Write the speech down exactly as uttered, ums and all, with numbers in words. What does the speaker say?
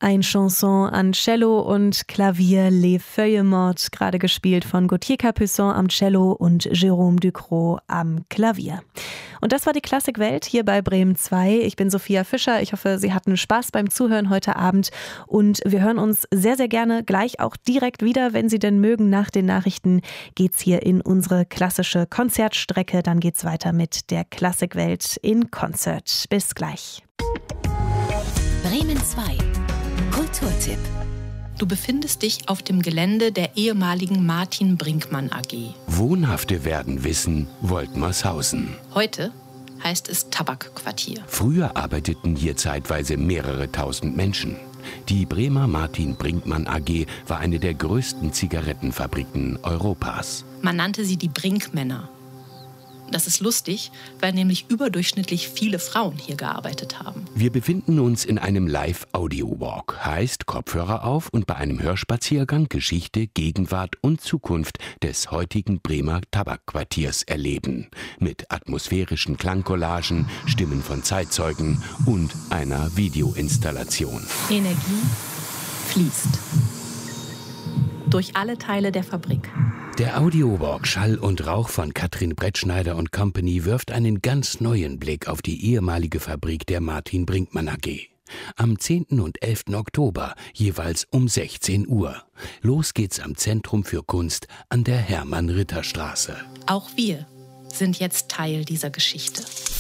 Ein Chanson an Cello und Klavier, Les Feuilles Mortes, gerade gespielt von Gauthier Capuçon am Cello und Jérôme Ducrot am Klavier. Und das war die Klassikwelt hier bei Bremen zwei. Ich bin Sophia Fischer. Ich hoffe, Sie hatten Spaß beim Zuhören heute Abend. Und wir hören uns sehr, sehr gerne gleich auch direkt wieder, wenn Sie denn mögen. Nach den Nachrichten geht's hier in unsere klassische Konzertstrecke. Dann geht's weiter mit der Klassikwelt in Konzert. Bis gleich. Bremen zwei. Kulturtipp. Du befindest dich auf dem Gelände der ehemaligen Martin Brinkmann A G. Wohnhafte werden wissen, Woltmershausen. Heute heißt es Tabakquartier. Früher arbeiteten hier zeitweise mehrere tausend Menschen. Die Bremer Martin Brinkmann A G war eine der größten Zigarettenfabriken Europas. Man nannte sie die Brinkmänner. Das ist lustig, weil nämlich überdurchschnittlich viele Frauen hier gearbeitet haben. Wir befinden uns in einem Live-Audio-Walk, heißt Kopfhörer auf und bei einem Hörspaziergang Geschichte, Gegenwart und Zukunft des heutigen Bremer Tabakquartiers erleben. Mit atmosphärischen Klangcollagen, Stimmen von Zeitzeugen und einer Videoinstallation. Energie fließt durch alle Teile der Fabrik. Der Audiowalk Schall und Rauch von Katrin Brettschneider und Company wirft einen ganz neuen Blick auf die ehemalige Fabrik der Martin Brinkmann A G. Am zehnten und elften Oktober, jeweils um sechzehn Uhr. Los geht's am Zentrum für Kunst an der Hermann-Ritter-Straße. Auch wir sind jetzt Teil dieser Geschichte.